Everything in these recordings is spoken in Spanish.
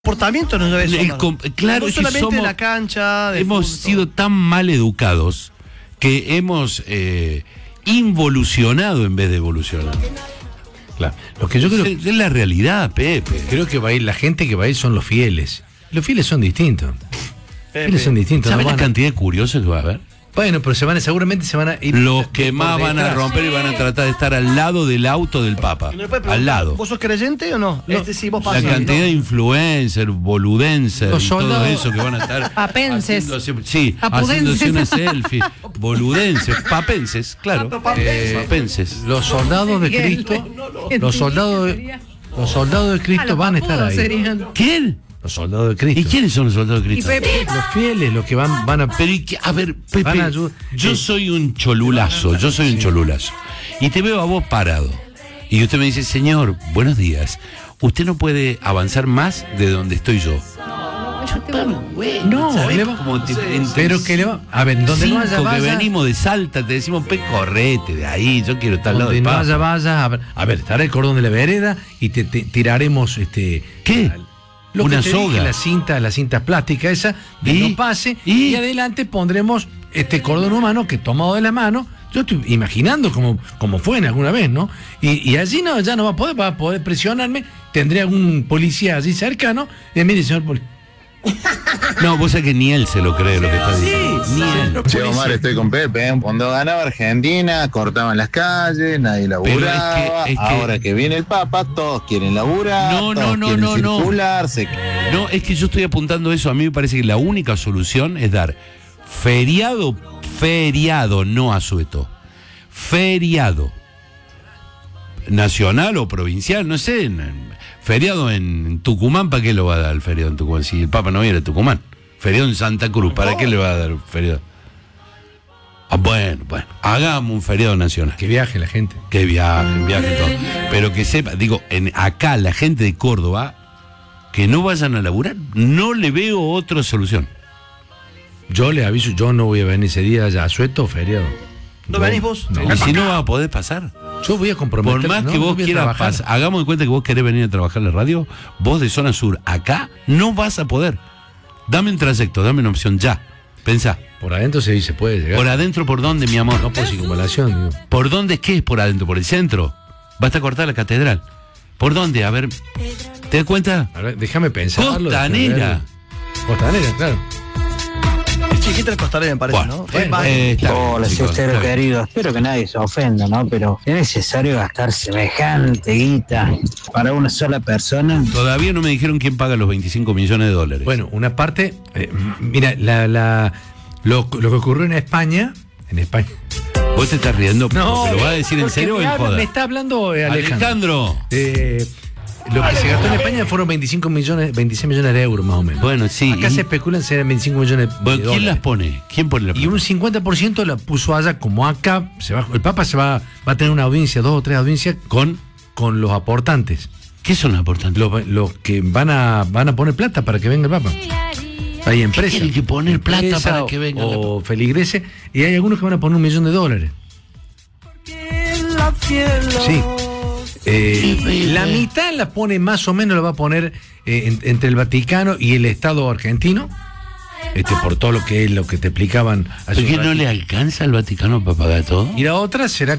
comportamiento no debe ser. Claro, no solamente somos, en la cancha. Hemos sido tan mal educados que hemos involucionado en vez de evolucionar. Claro. Lo que yo creo es la realidad, Pepe. Creo que va a ir, la gente que va a ir son los fieles. Los fieles son distintos. ¿Sabes la cantidad de curiosos que va a haber? Bueno, pero seguramente se van a ir. Los que más van a romper y van a tratar de estar al lado del auto del Papa. Al lado. ¿Vos sos creyente o no? Sí, vos pasás, la cantidad de influencers, boludenses y todo eso que van a estar. Papenses. Haciéndose una selfie. Boludenses, papenses, claro. Papenses. Los soldados de Cristo. Los soldados de Cristo van a estar ahí. ¿Quién? Los soldados de Cristo. ¿Y quiénes son los soldados de Cristo? Los fieles, los que van a... Pero, a ver, Pepe, yo soy un cholulazo, y te veo a vos parado. Y usted me dice, señor, buenos días. Usted no puede avanzar más de donde estoy yo. Pero que le va... A ver, donde no vaya, que venimos de Salta, te decimos, correte de ahí, yo quiero estar al lado de Papa. Donde no vaya, a ver, estará el cordón de la vereda y te tiraremos ¿Qué? Una soga, las cintas plásticas esa de no pase y adelante pondremos este cordón humano que tomado de la mano. Yo estoy imaginando como fue en alguna vez, ¿no? Y allí ya no va a poder presionarme. Tendría algún policía allí cercano y mire, señor policía. No, vos sabés que ni él se lo cree lo que está diciendo. Ni él. Che, Omar, estoy con Pepe. Cuando ganaba Argentina, cortaban las calles, nadie laburaba. Ahora que viene el Papa, todos quieren laburar, quieren circularse. No, es que yo estoy apuntando eso. A mí me parece que la única solución es dar feriado, no asueto. Feriado. Nacional o provincial, no sé. Feriado en Tucumán, ¿para qué lo va a dar el feriado en Tucumán? Si el Papa no viene a Tucumán. Feriado en Santa Cruz, ¿para qué le va a dar feriado? Bueno, hagamos un feriado nacional. Que viaje la gente. Que viaje todo. Pero que sepa, acá la gente de Córdoba, que no vayan a laburar, no le veo otra solución. Yo le aviso, yo no voy a venir ese día ya asueto o feriado. ¿No venís vos? No. Y si no va a poder pasar. Yo voy a comprometer. Por más que vos quieras pasar, hagamos de cuenta que vos querés venir a trabajar en la radio, vos de zona sur, acá no vas a poder. Dame un trayecto, dame una opción ya. Pensá. Por adentro se puede llegar. ¿Por adentro por dónde, mi amor? No por circunvalación, digo. ¿Por dónde qué es por adentro? ¿Por el centro? Basta cortar la catedral. ¿Por dónde? A ver, ¿te das cuenta? A ver, déjame pensar. Costanera, claro. Chiquita el Costanera, me parece, bueno, ¿no? Hola, Cestero querido. Espero que nadie se ofenda, ¿no? Pero ¿es necesario gastar semejante guita para una sola persona? Todavía no me dijeron quién paga los 25 millones de dólares. Bueno, una parte... mira, lo que ocurrió en España... ¿Vos te estás riendo? No, ¿lo vas a decir en serio o en joda? Me está hablando Alejandro. Lo que se gastó en España fueron 26 millones de euros más o menos. Bueno, sí. Acá se especulan si eran 25 millones de dólares. ¿Quién las pone? ¿Quién pone la plata? Y un 50% la puso allá, como acá el Papa va a tener una audiencia, 2 o 3 audiencias con los aportantes. ¿Qué son los aportantes? Los que van a poner plata para que venga el Papa. Hay empresas. ¿Quién tiene que poner plata para que venga? O feligreses, y hay algunos que van a poner $1 millón. Sí. La mitad la pone más o menos, la va a poner entre el Vaticano y el Estado argentino, por todo lo que te explicaban. ¿Por qué no le alcanza al Vaticano para pagar todo? Y la otra será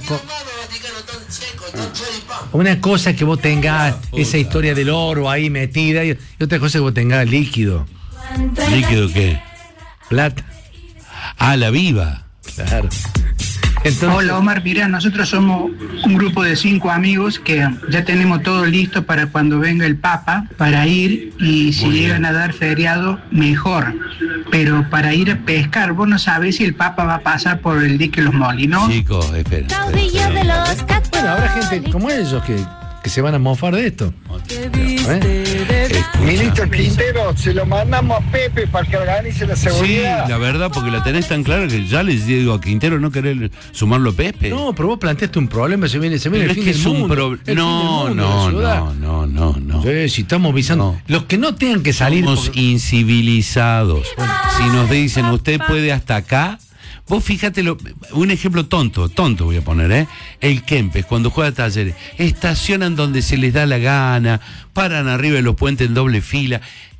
una cosa que vos tengas esa historia del oro ahí metida, y otra cosa que vos tengas líquido. ¿Líquido qué? Plata. La viva. Claro. Entonces... Hola Omar, mira, nosotros somos un grupo de 5 amigos que ya tenemos todo listo para cuando venga el Papa, para ir, y si llegan a dar feriado, mejor. Pero para ir a pescar, vos no sabés si el Papa va a pasar por el dique Los Molinos. Chicos, espera. Bueno, habrá gente como ellos que se van a mofar de esto. Ministro Quintero, se lo mandamos a Pepe para que organice la seguridad. Sí, la verdad, porque la tenés tan clara que ya les digo a Quintero no querer sumarlo a Pepe. No, pero vos planteaste un problema, se viene el fin del mundo. No. Si estamos visando. No. Los que no tengan que salir. Somos incivilizados. Si nos dicen, usted puede hasta acá, Vos fíjate, un ejemplo tonto voy a poner, el Kempes, cuando juega a Talleres, estacionan donde se les da la gana, paran arriba de los puentes en doble fila.